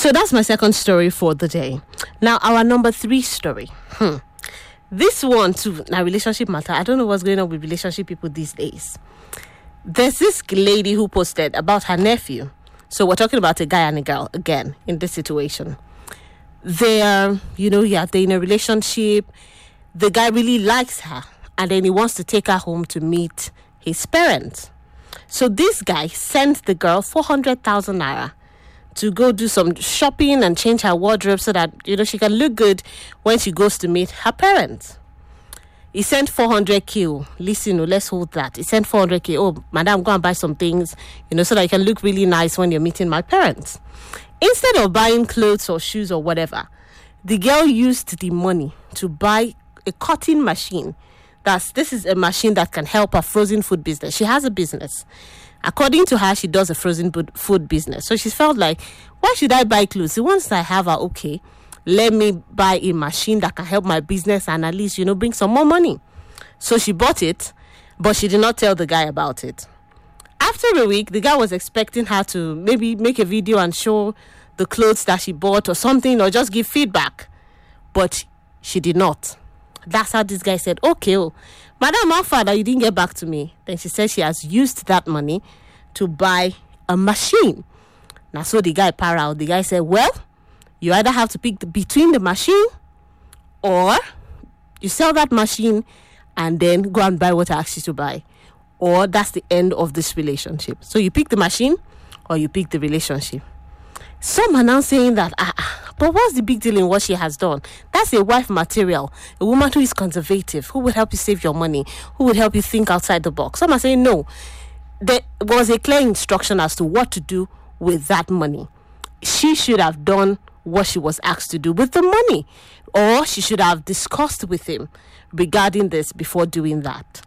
So that's my second story for the day. Now, our number 3 story. This one too, now relationship matter. I don't know what's going on with relationship people these days. There's this lady who posted about her nephew. So we're talking about a guy and a girl again in this situation. They're in a relationship. The guy really likes her, and then he wants to take her home to meet his parents. So this guy sent the girl 400,000 naira to go do some shopping and change her wardrobe so that, she can look good when she goes to meet her parents. He sent 400k. Listen, let's hold that. He sent 400k. Oh, madam, go and buy some things, so that you can look really nice when you're meeting my parents. Instead of buying clothes or shoes or whatever, the girl used the money to buy a cutting machine. This is a machine that can help her frozen food business. She has a business. According to her, she does a frozen food business. So she felt like, why should I buy clothes? Once I have her, okay, let me buy a machine that can help my business and at least, bring some more money. So she bought it, but she did not tell the guy about it. After a week, the guy was expecting her to maybe make a video and show the clothes that she bought or something, or just give feedback. But she did not. That's how this guy said, okay, madam, how far that you didn't get back to me? Then she said she has used that money to buy a machine. Now, so the guy para out. The guy said, well, you either have to pick between the machine, or you sell that machine and then go and buy what I asked you to buy. Or that's the end of this relationship. So you pick the machine or you pick the relationship. Some are now saying that, but what's the big deal in what she has done? That's a wife material. A woman who is conservative, who would help you save your money, who would help you think outside the box. Some are saying, no, there was a clear instruction as to what to do with that money. She should have done what she was asked to do with the money, or she should have discussed with him regarding this before doing that.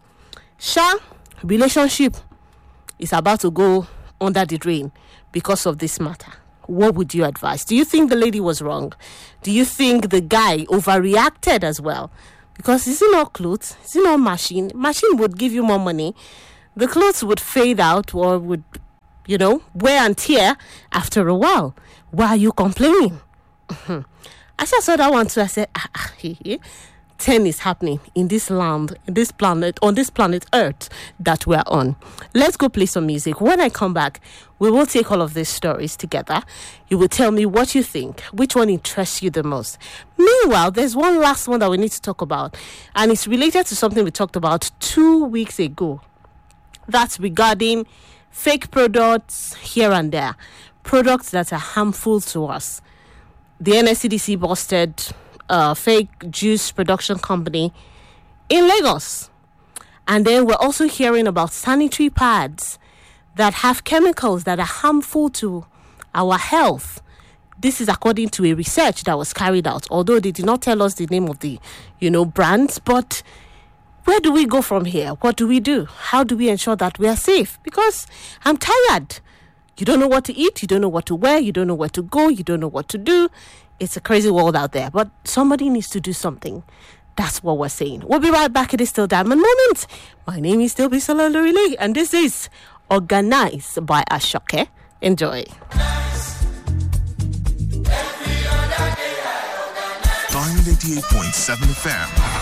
Relationship is about to go under the drain because of this matter. What would you advise? Do you think the lady was wrong? Do you think the guy overreacted as well? Because is it not clothes? Is it not machine? Machine would give you more money. The clothes would fade out or would, wear and tear after a while. Why are you complaining? I just saw that one too. I said, 10 is happening in this land, in this planet, on this planet Earth that we're on. Let's go play some music. When I come back, we will take all of these stories together. You will tell me what you think, which one interests you the most. Meanwhile, there's one last one that we need to talk about, and it's related to something we talked about 2 weeks ago. That's regarding fake products here and there, products that are harmful to us. The NSCDC busted fake juice production company in Lagos. And then we're also hearing about sanitary pads that have chemicals that are harmful to our health. This is according to a research that was carried out, although they did not tell us the name of the, brands. But where do we go from here? What do we do? How do we ensure that we are safe? Because I'm tired. You don't know what to eat. You don't know what to wear. You don't know where to go. You don't know what to do. It's a crazy world out there, but somebody needs to do something. That's what we're saying. We'll be right back. It is still Diamond Moment. My name is still Bisola Lorile, and this is Organized by Ashoke. Enjoy. Diamond 88.7 FM.